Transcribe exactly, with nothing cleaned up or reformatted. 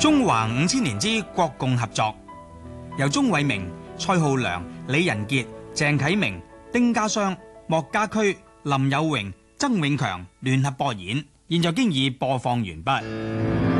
中華五千年之國共合作，由鍾偉明、蔡浩良、李仁傑、鄭啟明、丁家湘、莫家駒、林有榮、曾永強聯合播演，現在經已播放完畢。